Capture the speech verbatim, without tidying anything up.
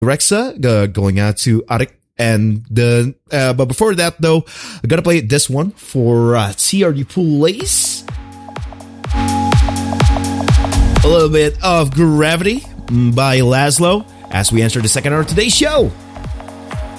Rexa, uh, going out to Arik. And the uh, but before that though, I gotta play this one for uh, T R D Police. A little bit of Gravity by Laszlo as we enter the second hour of today's show.